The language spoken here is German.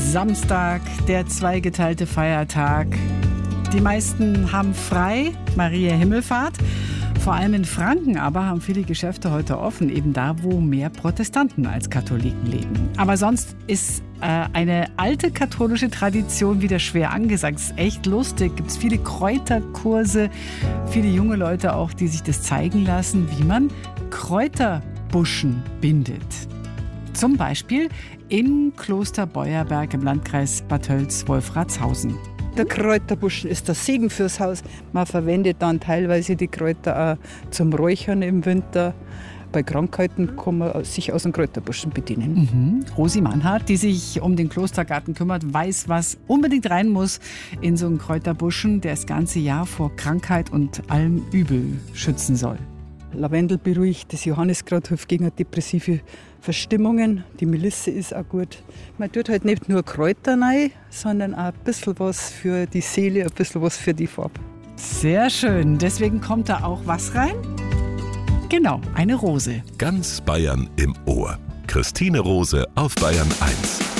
Samstag, der zweigeteilte Feiertag. Die meisten haben frei, Maria Himmelfahrt. Vor allem in Franken aber haben viele Geschäfte heute offen, eben da, wo mehr Protestanten als Katholiken leben. Aber sonst ist eine alte katholische Tradition wieder schwer angesagt. Es ist echt lustig, gibt es viele Kräuterkurse, viele junge Leute auch, die sich das zeigen lassen, wie man Kräuterbuschen bindet. Zum Beispiel in Kloster Beuerberg im Landkreis Bad Tölz-Wolfratshausen. Der Kräuterbuschen ist der Segen fürs Haus. Man verwendet dann teilweise die Kräuter auch zum Räuchern im Winter. Bei Krankheiten kann man sich aus dem Kräuterbuschen bedienen. Rosi Mannhardt, die sich um den Klostergarten kümmert, weiß, was unbedingt rein muss in so einen Kräuterbuschen, der das ganze Jahr vor Krankheit und allem Übel schützen soll. Lavendel beruhigt, das Johanniskraut hilft gegen depressive Verstimmungen. Die Melisse ist auch gut. Man tut halt nicht nur Kräuter rein, sondern auch ein bisschen was für die Seele, ein bisschen was für die Farbe. Sehr schön. Deswegen kommt da auch was rein? Genau, eine Rose. Ganz Bayern im Ohr. Christine Rose auf Bayern 1.